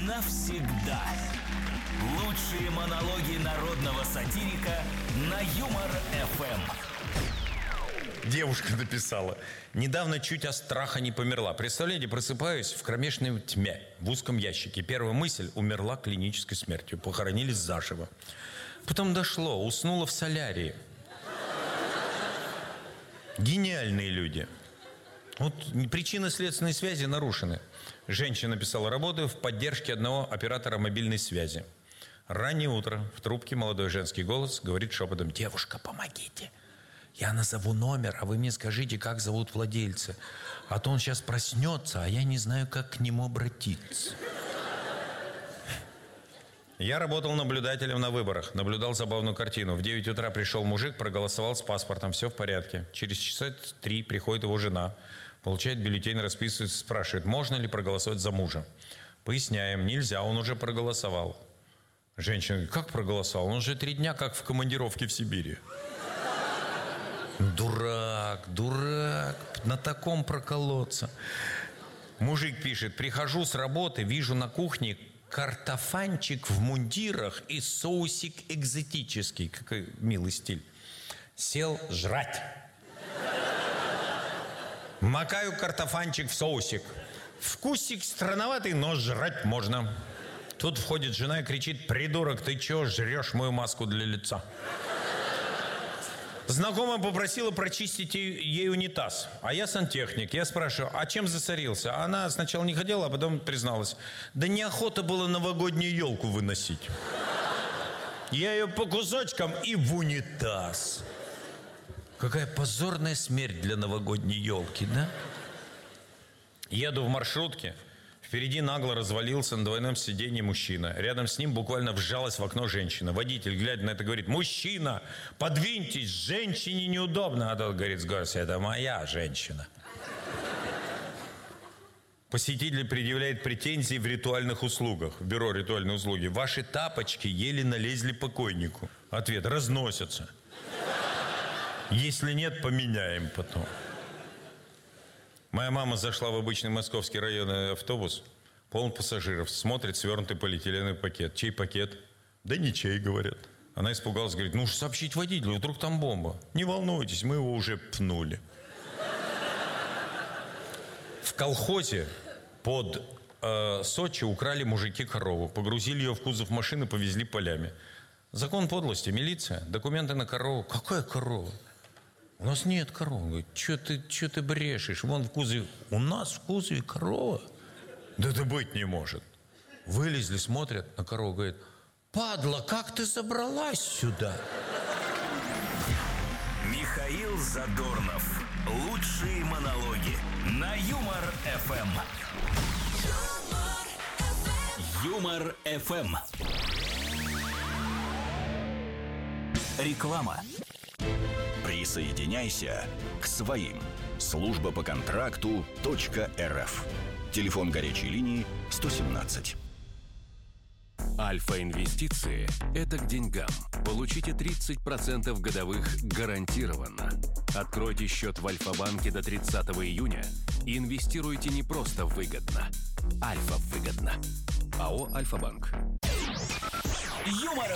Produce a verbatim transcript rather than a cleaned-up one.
навсегда. Лучшие монологи народного сатирика на Юмор-эф эм. Девушка написала: недавно чуть от страха не померла. Представляете, просыпаюсь в кромешной тьме, в узком ящике. Первая мысль: умерла клинической смертью. Похоронили заживо. Потом дошло: уснула в солярии. Гениальные люди. Вот причины следственной связи нарушены. Женщина написала: работаю в поддержке одного оператора мобильной связи. Раннее утро. В трубке молодой женский голос говорит шепотом: девушка, помогите. Я назову номер, а вы мне скажите, как зовут владельца. А то он сейчас проснется, а я не знаю, как к нему обратиться. Я работал наблюдателем на выборах. Наблюдал забавную картину. В девять утра пришел мужик, проголосовал с паспортом. Все в порядке. Через часа три приходит его жена. Получает бюллетень, расписывается, спрашивает, можно ли проголосовать за мужа. Поясняем, нельзя, он уже проголосовал. Женщина говорит: как проголосовал? Он уже три дня как в командировке в Сибири. Дурак, дурак, на таком проколоться. Мужик пишет: прихожу с работы, вижу на кухне картофанчик в мундирах и соусик экзотический. Какой милый стиль. Сел жрать. Макаю картофанчик в соусик. Вкусик странноватый, но жрать можно. Тут входит жена и кричит: придурок, ты чего жрешь мою маску для лица? Знакомая попросила прочистить ей унитаз. А я сантехник. Я спрашиваю: а чем засорился? Она сначала не хотела, а потом призналась: да неохота было новогоднюю елку выносить. Я ее по кусочкам и в унитаз. Какая позорная смерть для новогодней елки, да? Еду в маршрутке. Впереди нагло развалился на двойном сиденье мужчина. Рядом с ним буквально вжалась в окно женщина. Водитель, глядя на это, говорит: мужчина, подвиньтесь, женщине неудобно. А тот говорит с гордостью: это моя женщина. Посетитель предъявляет претензии в ритуальных услугах. В бюро ритуальные услуги. Ваши тапочки еле налезли покойнику. Ответ: разносятся. Если нет, поменяем потом. Моя мама зашла в обычный московский районный автобус, полон пассажиров, смотрит свернутый полиэтиленовый пакет. Чей пакет? Да не чей, говорят. Она испугалась, говорит: ну уж сообщить водителю, вдруг там бомба. Не волнуйтесь, мы его уже пнули. В колхозе под э, Сочи украли мужики корову, погрузили ее в кузов машины, повезли полями. Закон подлости, милиция, документы на корову. Какая корова? У нас нет коровы. Говорит: что ты, что ты брешешь? Вон в кузове. У нас в кузове корова? Да это быть не может. Вылезли, смотрят на корову, говорят: падла, как ты забралась сюда? Михаил Задорнов. Лучшие монологи на Юмор-эф эм. Юмор-эф эм. Реклама. Присоединяйся к своим. Служба по контракту .рф. Телефон горячей линии сто семнадцать. Альфа-инвестиции – это к деньгам. Получите тридцать процентов годовых гарантированно. Откройте счет в Альфа-банке до тридцатого июня и инвестируйте не просто выгодно. Альфа-выгодно. АО «Альфа-банк». Юмор-эф